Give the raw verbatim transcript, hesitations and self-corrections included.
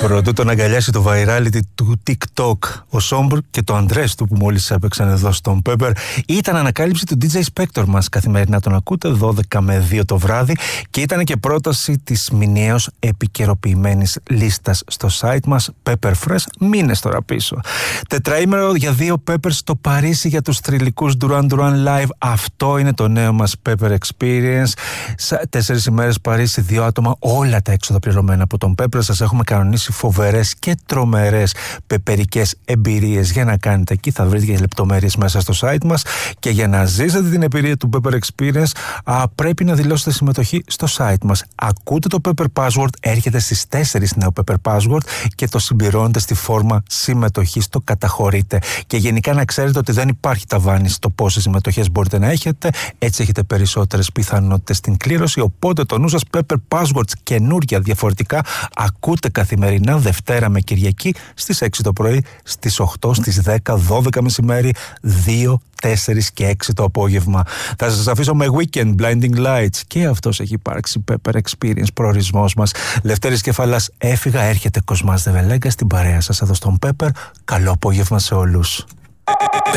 Πρωτού τον αγκαλιάσει το virality του TikTok, ο Σόμπρ και το Αντρές του που μόλις έπαιξαν εδώ στον Pepper, ήταν ανακάλυψη του ντι τζέι Spector μας. Καθημερινά τον ακούτε δώδεκα με δύο το βράδυ και ήταν και πρόταση της μηνιαίως επικαιροποιημένης λίστας στο site μας Pepper Fresh, μήνες τώρα πίσω. Τετραήμερο για δύο Peppers στο Παρίσι για τους θρυλικούς Duran Duran Live. Αυτό είναι το νέο μας Pepper Experience. Τέσσερις ημέρες Παρίσι, δύο άτομα, όλα τα έξοδα πληρωμένα από τον Pepper. Σας έχουμε κανονίσει φοβερές και τρομερές πεπερικές εμπειρίες για να κάνετε εκεί. Θα βρείτε λεπτομέρειες μέσα στο site μας. Και για να ζήσετε την εμπειρία του Pepper Experience, α, πρέπει να δηλώσετε συμμετοχή στο site μας. Ακούτε το Pepper Password, έρχεται στις τέσσερις νέο Pepper Password και το συμπληρώνετε στη φόρμα συμμετοχής, το καταχωρείτε. Και γενικά να ξέρετε ότι δεν υπάρχει ταβάνι στο πόσες συμμετοχές μπορείτε να έχετε. Έτσι έχετε περισσότερες πιθανότητες στην κλήρωση. Οπότε το νου σας, Pepper Passwords καινούρια διαφορετικά ακούτε καθημερινά Δευτέρα με Κυριακή στις έξι το πρωί, στις οκτώ, στις δέκα, δώδεκα μεσημέρι, δύο, τέσσερα και έξι το απόγευμα. Θα σας αφήσω με Weekend, Blinding Lights και αυτός έχει υπάρξει Pepper Experience προορισμός μας. Λευτέρης Κεφαλάς, έφυγα, έρχεται Κοσμάς Δεβελέγκα στην παρέα σας εδώ στον Pepper. Καλό απόγευμα σε όλους.